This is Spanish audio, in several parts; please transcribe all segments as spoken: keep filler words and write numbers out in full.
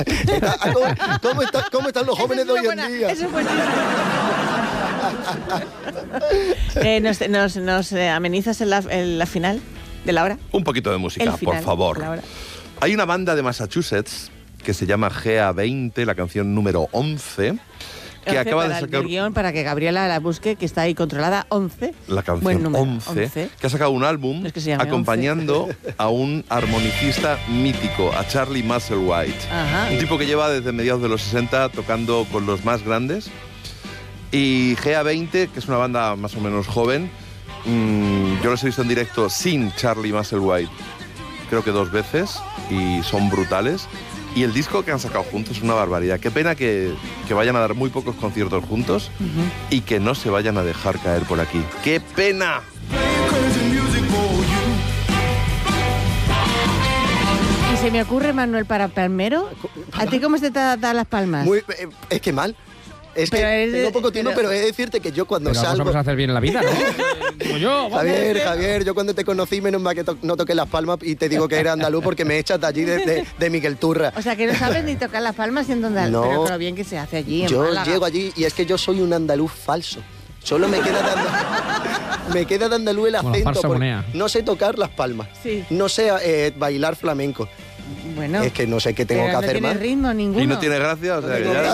Está, ¿cómo, cómo, está, ¿Cómo están los jóvenes de hoy buena, en día? Eso es buenísimo. eh, ¿Nos, nos, nos eh, amenizas en la, en la final de la hora? Un poquito de música, El final por favor. de la hora. Hay una banda de Massachusetts que se llama G A veinte, la canción número once, que once acaba para de sacar... el guión, para que Gabriela la busque, que está ahí controlada, once. La canción Buen número, once, once. que ha sacado un álbum No es que se llame acompañando a un armonicista mítico, a Charlie Musselwhite. Ajá. Un tipo que lleva desde mediados de los sesenta tocando con los más grandes. Y G A veinte, que es una banda más o menos joven, mmm, yo los he visto en directo sin Charlie Musselwhite, creo que dos veces, y son brutales. Y el disco que han sacado juntos es una barbaridad. Qué pena que, que vayan a dar muy pocos conciertos juntos uh-huh. y que no se vayan a dejar caer por aquí. ¡Qué pena! Y se me ocurre, Manuel, para Palmero, ¿a ti cómo se te dan las palmas? Muy, eh, es que mal. Es pero que eres, tengo poco tiempo, pero, pero he de decirte que yo cuando pero salgo... vamos a hacer bien en la vida, ¿no? Como yo, vamos. Javier, Javier, yo cuando te conocí, menos mal que to no toqué las palmas y te digo que era andaluz porque me echas de allí de, de, de Miguel Turra. O sea, que no sabes ni tocar las palmas siendo andaluz, no, pero, pero bien que se hace allí en yo Málaga. llego allí y es que yo soy un andaluz falso. Solo me queda de andaluz, me queda de andaluz el acento. Bueno, no sé tocar las palmas. Sí. No sé eh, bailar flamenco. Bueno, es que no sé qué tengo que no hacer tiene más. ritmo ninguno. Y no tiene gracia, o sea, no que ya...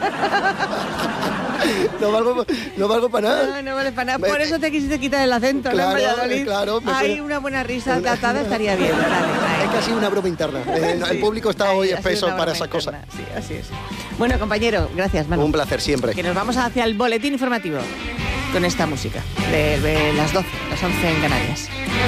No valgo, no valgo para nada. No, no vale para nada. Por eso te quisiste quitar el acento, claro, ¿no? En Valladolid. Claro, Hay puede... una buena risa tratada, estaría bien. Dale, dale. Es que ha sido una broma interna. Eh, sí, el público está hoy espeso para esas cosas. Sí, así es. Bueno, compañero, gracias, Manu. Un placer siempre. Que nos vamos hacia el boletín informativo con esta música de, de las doce, las once en Canarias.